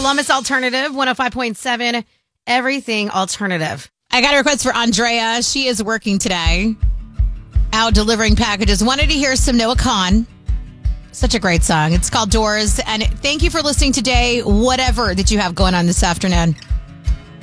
Columbus Alternative, 105.7, everything alternative. I got a request for Andrea. She is working today, out delivering packages. Wanted to hear some Noah Kahan. Such a great song. It's called Doors. And thank you for listening today, whatever that you have going on this afternoon.